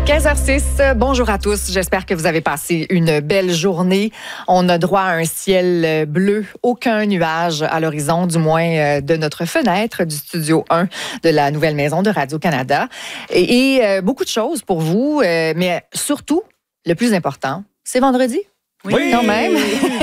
15h06, bonjour à tous. J'espère que vous avez passé une belle journée. On a droit à un ciel bleu, aucun nuage à l'horizon, du moins de notre fenêtre du studio 1 de la nouvelle maison de Radio-Canada. Et beaucoup de choses pour vous, mais surtout, le plus important, c'est vendredi. Oui, quand même.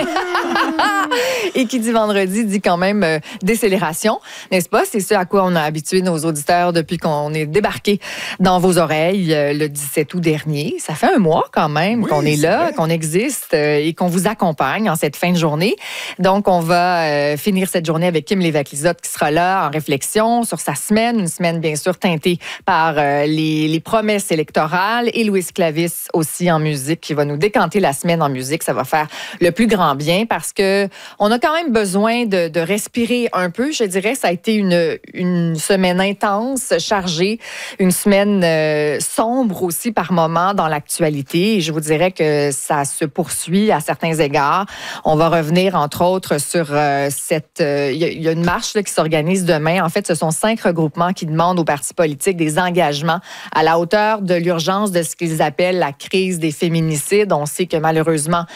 Et qui dit vendredi dit quand même décélération, n'est-ce pas? C'est ce à quoi on a habitué nos auditeurs depuis qu'on est débarqué dans vos oreilles le 17 août dernier. Ça fait un mois quand même qu'on est là, qu'on existe et qu'on vous accompagne en cette fin de journée. Donc, on va finir cette journée avec Kim Lévesque-Lizotte qui sera là en réflexion sur sa semaine. Une semaine, bien sûr, teintée par les promesses électorales. Et Louis Clavis aussi en musique qui va nous décanter la semaine en musique. Ça va faire le plus grand bien parce que on a quand même besoin de respirer un peu. Je dirais, ça a été une semaine intense, chargée, une semaine sombre aussi par moments dans l'actualité. Et je vous dirais que ça se poursuit à certains égards. On va revenir, entre autres, sur il y a une marche là, qui s'organise demain. En fait, ce sont 5 regroupements qui demandent aux partis politiques des engagements à la hauteur de l'urgence de ce qu'ils appellent la crise des féminicides. On sait que malheureusement,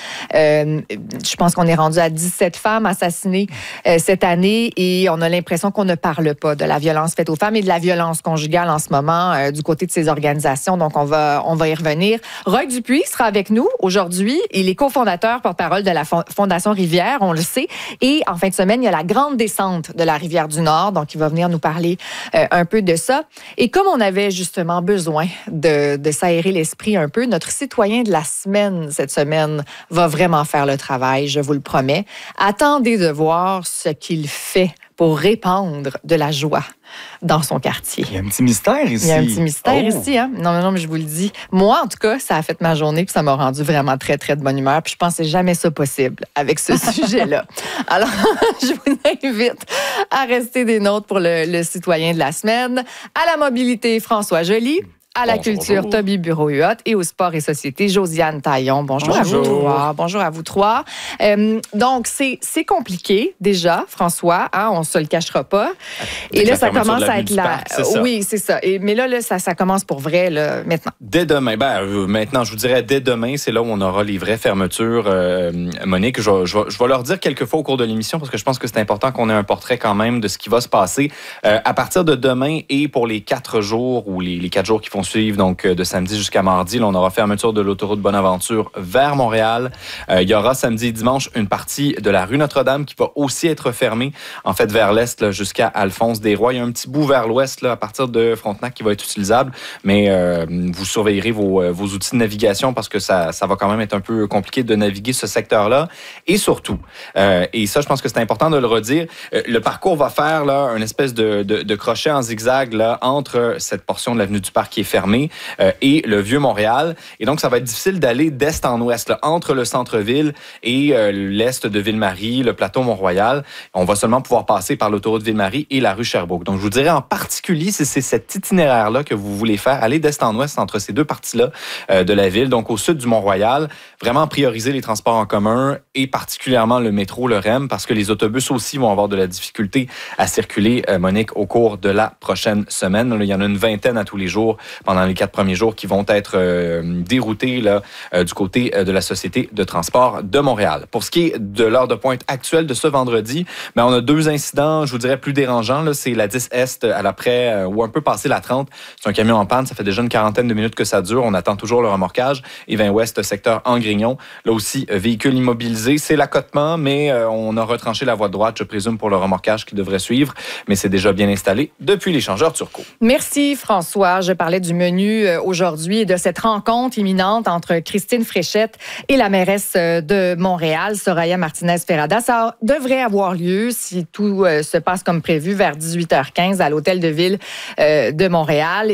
je pense qu'on est rendu à 17 femmes assassinées cette année et on a l'impression qu'on ne parle pas de la violence faite aux femmes et de la violence conjugale en ce moment du côté de ces organisations. Donc, on va y revenir. Roy Dupuis sera avec nous aujourd'hui. Il est cofondateur, porte-parole de la Fondation Rivière, on le sait. Et en fin de semaine, il y a la grande descente de la Rivière du Nord. Donc, il va venir nous parler un peu de ça. Et comme on avait justement besoin de s'aérer l'esprit un peu, notre citoyen de la semaine cette semaine va vraiment faire le travail, je vous le promets. Attendez de voir ce qu'il fait pour répandre de la joie dans son quartier. Il y a un petit mystère ici. Il y a un petit mystère ici, hein? Non, mais je vous le dis. Moi, en tout cas, ça a fait ma journée puis ça m'a rendu vraiment très, très de bonne humeur. Puis je pensais jamais ça possible avec ce sujet-là. Alors, je vous invite à rester des nôtres pour le citoyen de la semaine. À la mobilité, François Joly. À la culture, Toby Bureau-Huot et au sport et société, Josiane Taillon. Bonjour à vous trois. Bonjour à vous trois. Donc, c'est compliqué déjà, François, hein, on se le cachera pas. Et là, ça commence à être là. Oui, c'est ça. Mais là, ça commence pour vrai là, maintenant. Dès demain. Maintenant, je vous dirais dès demain, c'est là où on aura les vraies fermetures. Monique, je vais leur dire quelques fois au cours de l'émission parce que je pense que c'est important qu'on ait un portrait quand même de ce qui va se passer à partir de demain et pour les 4 jours ou les 4 jours qui vont suivre, donc de samedi jusqu'à mardi. Là, on aura fermeture de l'autoroute Bonaventure vers Montréal. Il y aura samedi et dimanche une partie de la rue Notre-Dame qui va aussi être fermée, en fait, vers l'est là, jusqu'à Alphonse-Desrois. Il y a un petit bout vers l'ouest là, à partir de Frontenac qui va être utilisable, mais vous surveillerez vos outils de navigation parce que ça va quand même être un peu compliqué de naviguer ce secteur-là. Et surtout, et ça, je pense que c'est important de le redire, le parcours va faire là, une espèce de crochet en zigzag là, entre cette portion de l'avenue du Parc qui est fermée et le Vieux-Montréal. Et donc, ça va être difficile d'aller d'est en ouest, là, entre le centre-ville et l'est de Ville-Marie, le plateau Mont-Royal. On va seulement pouvoir passer par l'autoroute Ville-Marie et la rue Sherbrooke. Donc, je vous dirais en particulier, si c'est cet itinéraire-là que vous voulez faire, aller d'est en ouest entre ces deux parties-là de la ville, donc au sud du Mont-Royal, vraiment prioriser les transports en commun et particulièrement le métro, le REM, parce que les autobus aussi vont avoir de la difficulté à circuler, Monique, au cours de la prochaine semaine. Là, il y en a une vingtaine à tous les jours pendant les 4 premiers jours qui vont être déroutés là, du côté de la Société de transport de Montréal. Pour ce qui est de l'heure de pointe actuelle de ce vendredi, on a 2 incidents, je vous dirais, plus dérangeants. Là, c'est la 10 Est à l'après ou un peu passé la 30. C'est un camion en panne. Ça fait déjà une quarantaine de minutes que ça dure. On attend toujours le remorquage. Et 20 Ouest, secteur Angrignon. Là aussi, véhicule immobilisé. C'est l'accotement, mais on a retranché la voie de droite, je présume, pour le remorquage qui devrait suivre. Mais c'est déjà bien installé depuis l'échangeur Turcot. Merci, François. Je parlais du menu aujourd'hui et de cette rencontre imminente entre Christine Fréchette et la mairesse de Montréal, Soraya Martinez-Ferrada. Ça devrait avoir lieu, si tout se passe comme prévu, vers 18h15 à l'Hôtel de Ville de Montréal.